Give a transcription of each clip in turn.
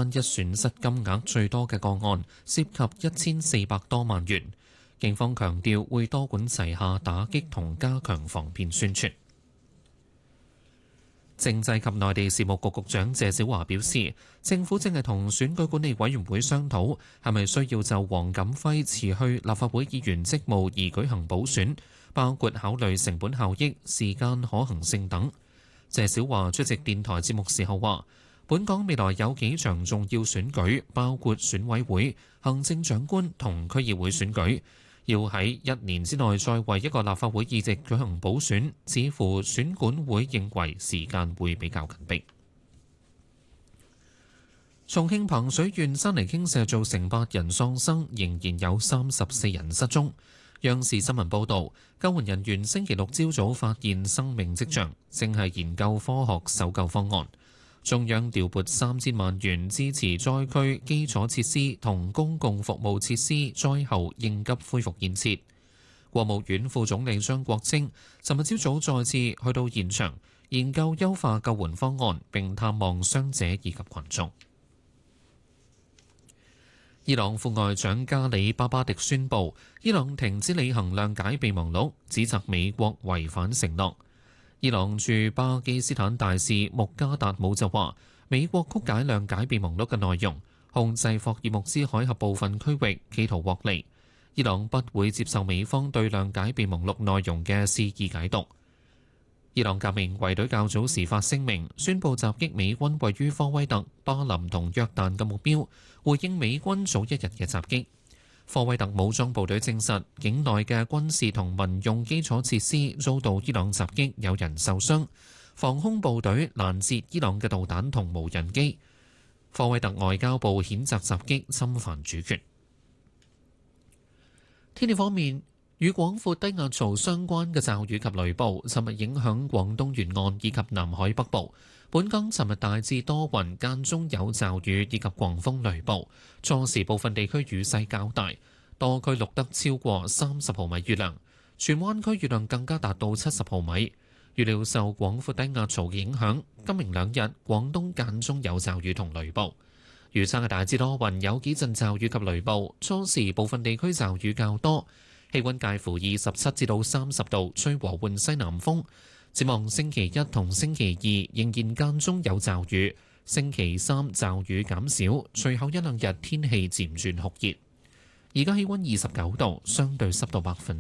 單一損失金額最多嘅個案，涉及1400多萬元。警方強調會多管齊下打擊同加強防騙宣傳。政制及內地事務局局長謝小華表示，政府正係同選舉管理委員會商討，係咪需要就黃錦輝辭去立法會議員職務而舉行補選，包括考慮成本效益、時間可行性等。謝小華出席電台節目時候話，本港未來有幾場重要選舉，包括選委會、行政長官同區議會選舉。要喺1年之內再為一個立法會議席舉行補選，似乎選管會認為時間會比較緊迫。重慶彭水縣山泥傾瀉造成8人喪生，仍然有34人失蹤。央視新聞報導，救援人員星期六朝早發現生命跡象，正係研究科學搜救方案。中央調撥3000萬元支持災區基礎設施同公共服務設施災後應急恢復建設。國務院副總理張國清尋日朝早再次去到現場，研究優化救援方案，並探望傷者以及群眾。伊朗副外長加里巴巴迪宣布，伊朗停止履行諒解備忘錄，指責美國違反承諾。伊朗駐巴基斯坦大使穆加達姆就話，美國曲解諒解備忘錄嘅內容，控制霍爾木茲海峽部分區域，企圖獲利。伊朗不會接受美方對諒解備忘錄內容嘅肆意解讀。伊朗革命衛隊較早時發聲明，宣布襲擊美軍位於科威特、巴林同約旦嘅目標，回應美軍早一日嘅襲擊。科威特武裝部隊證實，境內嘅軍事同民用基礎設施遭到伊朗襲擊，有人受傷。防空部隊攔截伊朗嘅導彈同無人機。科威特外交部譴責襲擊侵犯主權。天氣方面，與廣闊低壓槽相關嘅驟雨及雷暴，尋日影響廣東沿岸以及南海北部。本港尋日大致多雲，間中有驟雨以及狂風雷暴，初時部分地區雨勢較大，多區錄得超過30毫米雨量，荃灣區雨量更加達到70毫米。預料受廣闊低壓槽嘅影響，今明兩日廣東間中有驟雨同雷暴。預測係大致多雲，有幾陣驟雨及雷暴，初時部分地區驟雨較多，氣溫介乎27至到30度，吹和緩西南風。展望星期一同星期二仍然間中有驟雨，星期三驟雨減少，隨後一兩日天氣漸轉酷熱。而家氣溫29度，相對濕度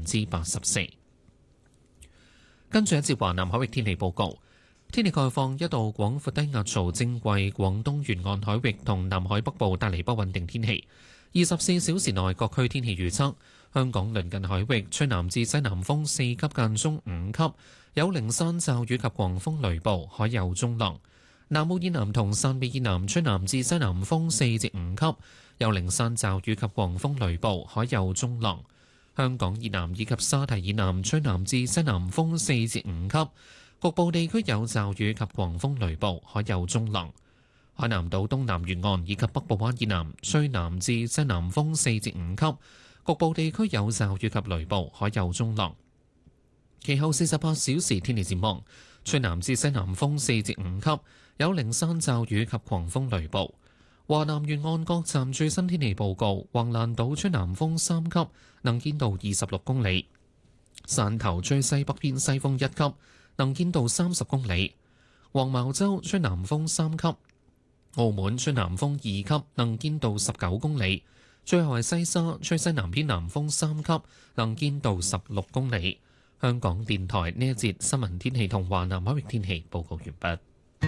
84%。跟住一節華南海域天氣報告，天氣概況，一道廣闊低壓槽正為廣東沿岸海域同南海北部帶嚟不穩定天氣。24小時內各區天氣預測，香港鄰近海域吹南至西南風4級間中5級，有零散驟雨及狂風雷暴，海有中浪。南澳以南同汕尾以南吹南至西南風4至5級，有零散驟雨及狂風雷暴，海有中浪。香港以南以及沙堤以南吹南至西南風4至5級，局部地區有驟雨及狂風雷暴，海有中浪。海南島東南沿岸以及北部灣以南吹南至西南風4至5級，局部地區有驟雨及雷暴，海有中浪。其後48小時天氣展望，吹南至西南風4至5級，有零散驟雨及狂風雷暴。華南沿岸各站最新天氣報告：橫瀾島吹南風3級，能見度26公里；汕頭吹西北偏西風1級，能見度30公里；黃茅洲吹南風3級；澳門吹南風2級，能見度19公里；最後係西沙吹西南偏南風3級，能見度16公里。香港電台呢一節新聞天氣同華南海域天氣報告完畢。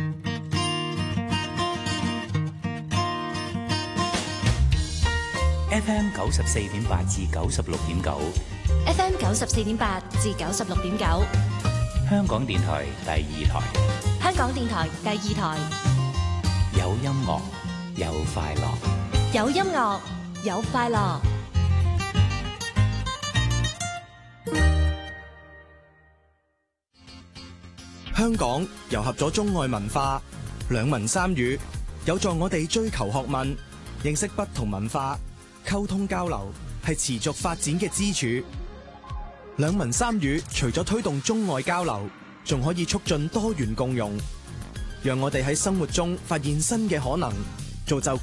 FM 94.8至96.9 ，FM 94.8至96.9， 香港電台第2台， 香港電台第2台， 有音樂，有快樂， 有音樂，有快樂。 香港糅合咗中外文化，兩文三語，有助我哋追求學問，認識不同文化。溝通交流係持續發展嘅支柱。兩文三語除咗推動中外交流，仲可以促進多元共融，讓我哋喺生活中發現新嘅可能，造就